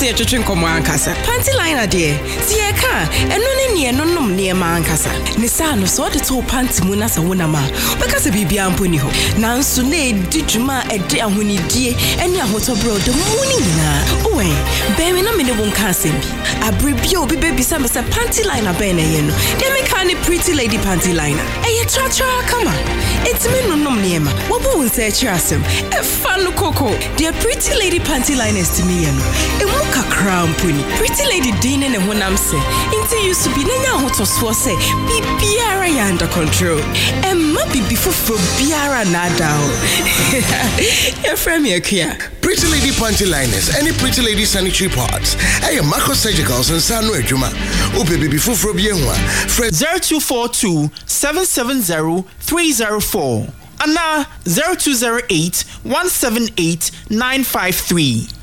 say komo ankasa. Panty liner dear. See I can. Eno ne nom near ma ankasa. Ne sa no so de to panty mu na sa wona ma. Because bibia mponi ho. Nanso na edi dwuma ede ahonidie ene ahotobro de muni nyina. Owe, be na me ne won ka asem bi. Abribia obi be bisa me say panty liner be na ye no. Dem me ka ne pretty lady panty liner. Eye tra kama. It's me nom near ma. Wo bo won say asem. E fa no koko. The pretty lady panty liners to me no. E mu kakra mponi. Pretty lady dine ne honam se. Inti used to be na hotoso se. Bibiara ya under control. E ma bibi foforo biara na da o. Your friend me akua. Pretty lady panty liners, any pretty lady sanitary pads. Hey, Marco Surgicals and Sanu Ejuma. Ope bibi foforo bi ehua. 0242 770 304. Ana 0208 178 953.